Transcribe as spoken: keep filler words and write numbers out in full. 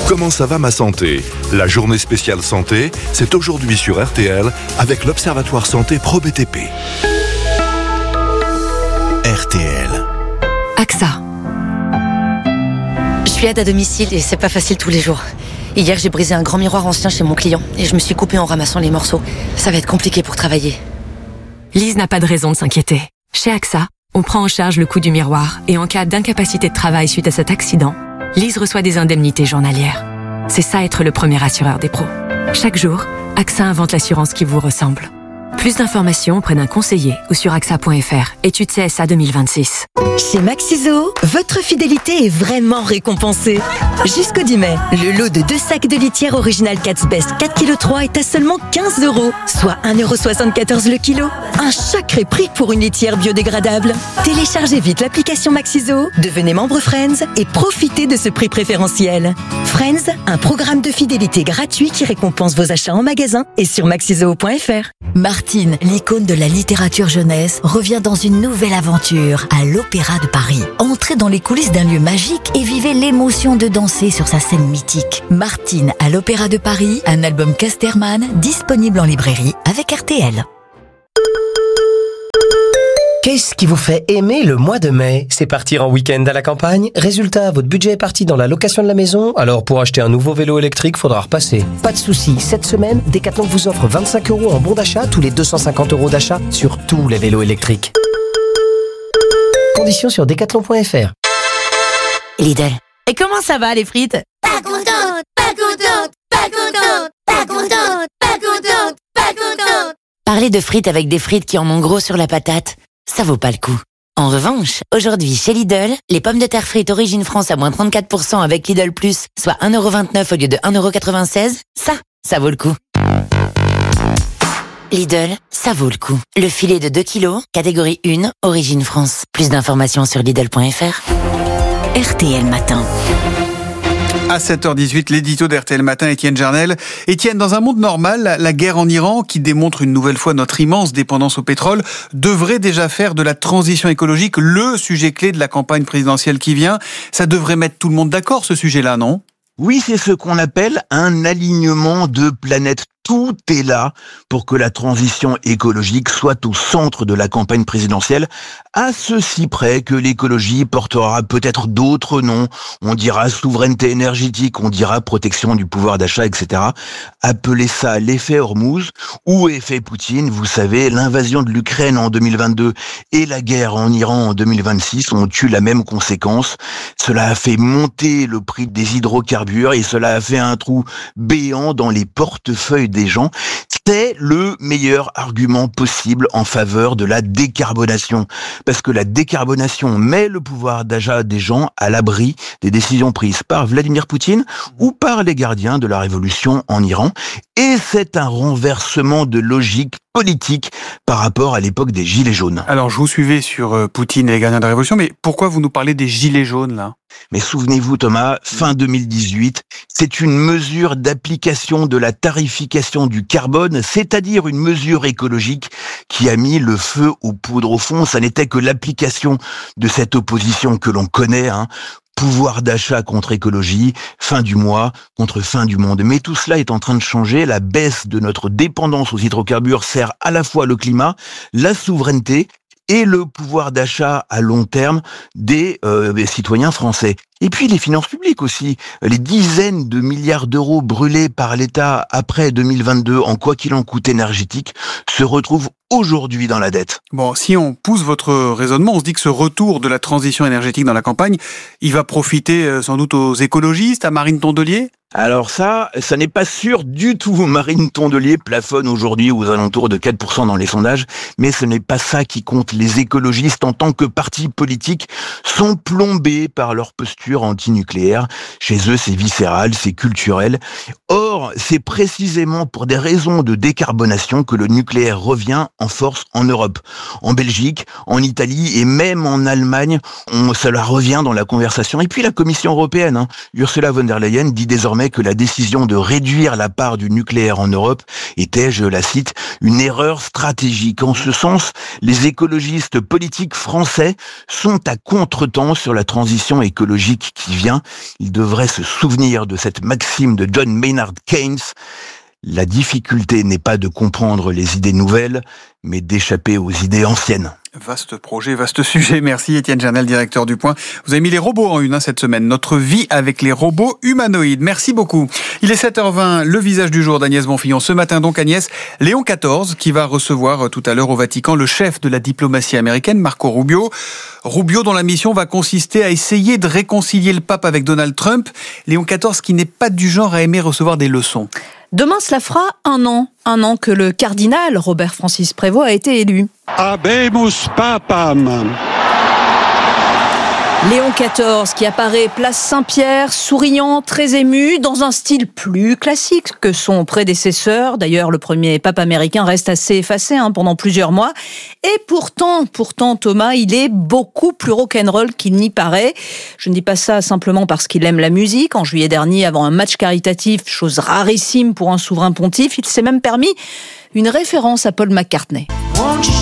Comment ça va ma santé? La journée spéciale santé, c'est aujourd'hui sur R T L avec l'Observatoire Santé Pro B T P. R T L. A X A. Je suis aide à domicile et c'est pas facile tous les jours. Hier, j'ai brisé un grand miroir ancien chez mon client et je me suis coupée en ramassant les morceaux. Ça va être compliqué pour travailler. Lise n'a pas de raison de s'inquiéter. Chez A X A, on prend en charge le coût du miroir et en cas d'incapacité de travail suite à cet accident, Lise reçoit des indemnités journalières. C'est ça être le premier assureur des pros. Chaque jour, A X A invente l'assurance qui vous ressemble. Plus d'informations auprès d'un conseiller ou sur A X A point F R. Étude C S A deux mille vingt-six. Chez Maxiso, votre fidélité est vraiment récompensée. Jusqu'au dix mai, le lot de deux sacs de litière original Cat's Best quatre virgule trois kilos est à seulement quinze euros, soit un euro soixante-quatorze le kilo. Un sacré prix pour une litière biodégradable. Téléchargez vite l'application Maxiso, devenez membre Friends et profitez de ce prix préférentiel. Friends, un programme de fidélité gratuit qui récompense vos achats en magasin et sur maxiso point F R. Martine, l'icône de la littérature jeunesse, revient dans une nouvelle aventure à l'Opéra de Paris. Entrez dans les coulisses d'un lieu magique et vivez l'émotion de danser sur sa scène mythique. Martine à l'Opéra de Paris, un album Casterman disponible en librairie avec R T L. Qu'est-ce qui vous fait aimer le mois de mai? C'est partir en week-end à la campagne. Résultat, votre budget est parti dans la location de la maison. Alors pour acheter un nouveau vélo électrique, faudra repasser. Pas de souci, cette semaine, Decathlon vous offre vingt-cinq euros en bon d'achat tous les deux cent cinquante euros d'achat sur tous les vélos électriques. Conditions sur decathlon point F R. Lidl. Et comment ça va les frites? Pas contente, pas contente, pas contente, pas contente, pas contente, pas contente. Parler de frites avec des frites qui en ont gros sur la patate, ça vaut pas le coup. En revanche, aujourd'hui chez Lidl, les pommes de terre frites Origine France à moins trente-quatre pour cent avec Lidl Plus, soit un euro vingt-neuf au lieu de un euro quatre-vingt-seize, ça, ça vaut le coup. Lidl, ça vaut le coup. Le filet de deux kilos, catégorie un, Origine France. Plus d'informations sur Lidl point F R. R T L Matin. À sept heures dix-huit, l'édito d'R T L Matin, Étienne Jarnel. Étienne, dans un monde normal, la, la guerre en Iran, qui démontre une nouvelle fois notre immense dépendance au pétrole, devrait déjà faire de la transition écologique le sujet clé de la campagne présidentielle qui vient. Ça devrait mettre tout le monde d'accord, ce sujet-là, non ? Oui, c'est ce qu'on appelle un alignement de planètes. Tout est là pour que la transition écologique soit au centre de la campagne présidentielle, à ceci près que l'écologie portera peut-être d'autres noms. On dira souveraineté énergétique, on dira protection du pouvoir d'achat, et cetera. Appelez ça l'effet Hormuz ou effet Poutine. Vous savez, l'invasion de l'Ukraine en deux mille vingt-deux et la guerre en Iran en deux mille vingt-six ont eu la même conséquence. Cela a fait monter le prix des hydrocarbures et cela a fait un trou béant dans les portefeuilles des gens. C'est le meilleur argument possible en faveur de la décarbonation. Parce que la décarbonation met le pouvoir d'achat des gens à l'abri des décisions prises par Vladimir Poutine ou par les gardiens de la révolution en Iran. Et c'est un renversement de logique politique par rapport à l'époque des Gilets jaunes. Alors, je vous suivais sur euh, Poutine et les gardiens de la Révolution, mais pourquoi vous nous parlez des Gilets jaunes, là ? Mais souvenez-vous, Thomas, fin deux mille dix-huit, c'est une mesure d'application de la tarification du carbone, c'est-à-dire une mesure écologique qui a mis le feu aux poudres. Au fond, ça n'était que l'application de cette opposition que l'on connaît, hein. Pouvoir d'achat contre écologie, fin du mois contre fin du monde. Mais tout cela est en train de changer. La baisse de notre dépendance aux hydrocarbures sert à la fois le climat, la souveraineté et le pouvoir d'achat à long terme des, euh, des citoyens français. Et puis les finances publiques aussi. Les dizaines de milliards d'euros brûlés par l'État après deux mille vingt-deux en quoi qu'il en coûte énergétique se retrouvent aujourd'hui dans la dette. Bon, si on pousse votre raisonnement, on se dit que ce retour de la transition énergétique dans la campagne, il va profiter euh, sans doute aux écologistes, à Marine Tondelier ? Alors ça, ça n'est pas sûr du tout. Marine Tondelier plafonne aujourd'hui aux alentours de quatre pour cent dans les sondages, mais ce n'est pas ça qui compte. Les écologistes, en tant que parti politique, sont plombés par leur posture anti-nucléaire. Chez eux, c'est viscéral, c'est culturel. Or, c'est précisément pour des raisons de décarbonation que le nucléaire revient en force en Europe. En Belgique, en Italie et même en Allemagne, on, cela revient dans la conversation. Et puis la Commission européenne, hein, Ursula von der Leyen dit désormais désormais que la décision de réduire la part du nucléaire en Europe était, je la cite, une erreur stratégique. En ce sens, les écologistes politiques français sont à contretemps sur la transition écologique qui vient. Ils devraient se souvenir de cette maxime de John Maynard Keynes. La difficulté n'est pas de comprendre les idées nouvelles, mais d'échapper aux idées anciennes. Vaste projet, vaste sujet. Merci Étienne Jarnel, directeur du Point. Vous avez mis les robots en une hein, cette semaine. Notre vie avec les robots humanoïdes. Merci beaucoup. Il est sept heures vingt, le visage du jour d'Agnès Bonfillon. Ce matin donc Agnès, Léon quatorze qui va recevoir tout à l'heure au Vatican le chef de la diplomatie américaine, Marco Rubio. Rubio dont la mission va consister à essayer de réconcilier le pape avec Donald Trump. Léon quatorze qui n'est pas du genre à aimer recevoir des leçons. Demain, cela fera un an, un an que le cardinal Robert Francis Prévost a été élu. Habemus Papam. Léon quatorze qui apparaît place Saint-Pierre, souriant, très ému, dans un style plus classique que son prédécesseur. D'ailleurs, le premier pape américain reste assez effacé hein, pendant plusieurs mois. Et pourtant, pourtant, Thomas, il est beaucoup plus rock'n'roll qu'il n'y paraît. Je ne dis pas ça simplement parce qu'il aime la musique. En juillet dernier, avant un match caritatif, chose rarissime pour un souverain pontife, il s'est même permis une référence à Paul McCartney.